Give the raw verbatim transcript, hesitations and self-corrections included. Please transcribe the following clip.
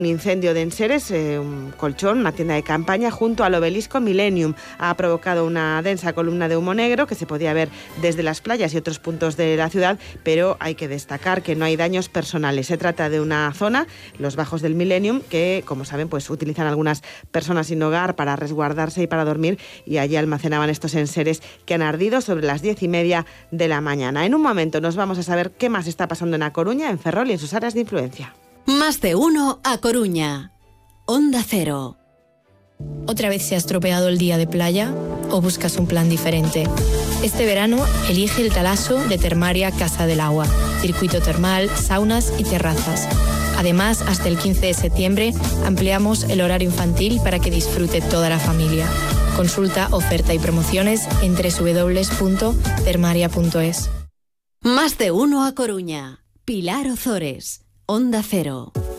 Un incendio de enseres, eh, un colchón, una tienda de campaña junto al obelisco Millennium. Ha provocado una densa columna de humo negro que se podía ver desde las playas y otros puntos de la ciudad, pero hay que destacar que no hay daños personales. Se trata de una zona, los bajos del Millennium, que, como saben, pues utilizan algunas personas sin hogar para resguardarse y para dormir, y allí almacenaban estos enseres que han ardido sobre las diez y media de la mañana. En un momento nos vamos a saber qué más está pasando en A Coruña, en Ferrol y en sus áreas de influencia. Más de uno a Coruña. Onda Cero. ¿Otra vez se ha estropeado el día de playa o buscas un plan diferente? Este verano elige el Talaso de Termaria Casa del Agua. Circuito termal, saunas y terrazas. Además, hasta el quince de septiembre ampliamos el horario infantil para que disfrute toda la familia. Consulta oferta y promociones en doble u doble u doble u punto termaria punto es. Más de uno a Coruña. Pilar Ozores. Onda Cero.